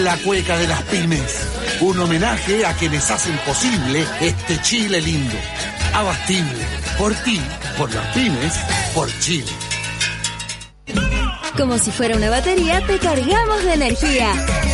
La cueca de las pymes, un homenaje a quienes hacen posible este Chile lindo. Abastible, por ti, por las pymes, por Chile. Como si fuera una batería, te cargamos de energía.